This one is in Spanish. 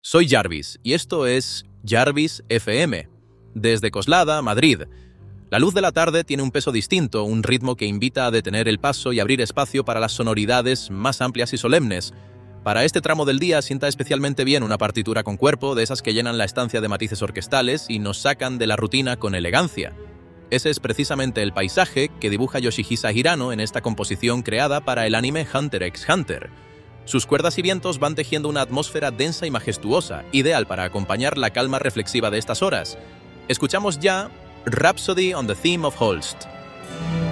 Soy Jarvis y esto es Jarvis FM, desde Coslada, Madrid. La luz de la tarde tiene un peso distinto, un ritmo que invita a detener el paso y abrir espacio para las sonoridades más amplias y solemnes. Para este tramo del día sienta especialmente bien una partitura con cuerpo, de esas que llenan la estancia de matices orquestales y nos sacan de la rutina con elegancia. Ese es precisamente el paisaje que dibuja Yoshihisa Hirano en esta composición creada para el anime Hunter x Hunter. Sus cuerdas y vientos van tejiendo una atmósfera densa y majestuosa, ideal para acompañar la calma reflexiva de estas horas. Escuchamos ya Rhapsody on the Theme of Holst.